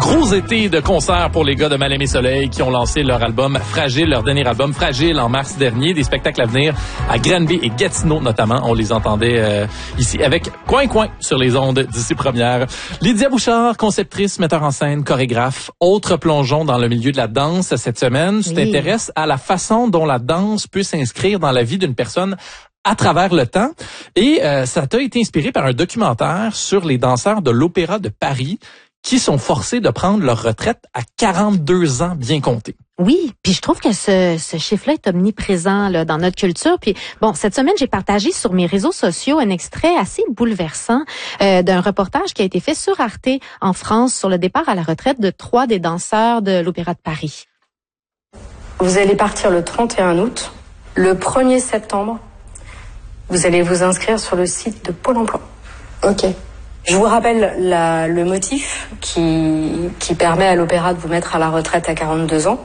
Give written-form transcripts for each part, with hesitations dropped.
Gros été de concerts pour les gars de Mal-Aimé Soleil qui ont lancé leur album Fragile, leur dernier album Fragile en mars dernier. Des spectacles à venir à Granby et Gatineau notamment. On les entendait ici avec Coin Coin sur les ondes d'ici première. Lydia Bouchard, conceptrice, metteur en scène, chorégraphe. Autre plongeon dans le milieu de la danse cette semaine. Tu t'intéresses à la façon dont la danse peut s'inscrire dans la vie d'une personne à travers le temps. Et ça t'a été inspiré par un documentaire sur les danseurs de l'Opéra de Paris qui sont forcés de prendre leur retraite à 42 ans bien comptés. Oui, puis je trouve que ce chiffre-là est omniprésent là, dans notre culture. Puis bon, cette semaine, j'ai partagé sur mes réseaux sociaux un extrait assez bouleversant d'un reportage qui a été fait sur Arte en France sur le départ à la retraite de 3 des danseurs de l'Opéra de Paris. Vous allez partir le 31 août. Le 1er septembre, vous allez vous inscrire sur le site de Pôle emploi. Ok. Je vous rappelle le motif qui permet à l'opéra de vous mettre à la retraite à 42 ans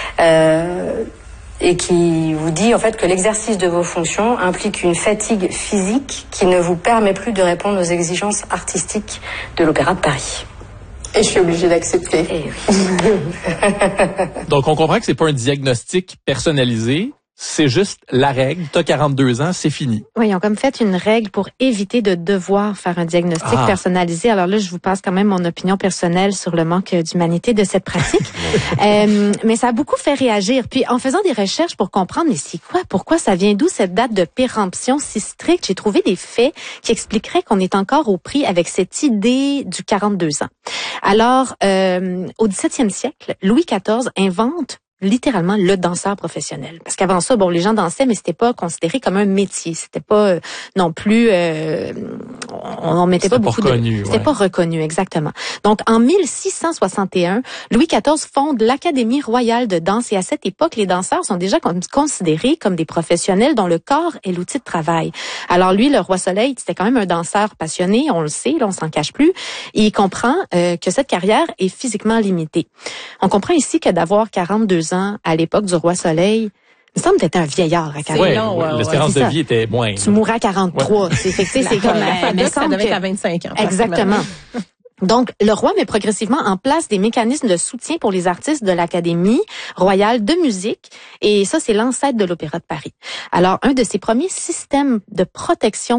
et qui vous dit en fait que l'exercice de vos fonctions implique une fatigue physique qui ne vous permet plus de répondre aux exigences artistiques de l'Opéra de Paris. Et je suis obligée d'accepter. Eh oui. Donc on comprend que c'est pas un diagnostic personnalisé. C'est juste la règle. T'as 42 ans, c'est fini. Oui, ils ont comme fait une règle pour éviter de devoir faire un diagnostic personnalisé. Alors là, je vous passe quand même mon opinion personnelle sur le manque d'humanité de cette pratique. Mais ça a beaucoup fait réagir. Puis en faisant des recherches pour comprendre, mais c'est quoi? Pourquoi ça vient d'où cette date de péremption si stricte? J'ai trouvé des faits qui expliqueraient qu'on est encore au prix avec cette idée du 42 ans. Alors, au 17e siècle, Louis XIV invente littéralement le danseur professionnel. Parce qu'avant ça, bon, les gens dansaient, mais c'était pas considéré comme un métier. C'était pas non plus, on mettait pas beaucoup reconnu, c'était pas reconnu, exactement. Donc, en 1661, Louis XIV fonde l'Académie royale de danse et à cette époque, les danseurs sont déjà considérés comme des professionnels dont le corps est l'outil de travail. Alors lui, le roi Soleil, c'était quand même un danseur passionné, on le sait, là, on s'en cache plus. Et il comprend que cette carrière est physiquement limitée. On comprend ici que d'avoir 42 ans à l'époque du roi Soleil, il me semble d'être un vieillard à 42 ans. Oui, l'espérance de vie était moindre. Tu mourras à 43. Ouais. C'est comme ça devait être à 25 ans. Exactement. Donc, le roi met progressivement en place des mécanismes de soutien pour les artistes de l'Académie royale de musique. Et ça, c'est l'ancêtre de l'Opéra de Paris. Alors, un de ses premiers systèmes de protection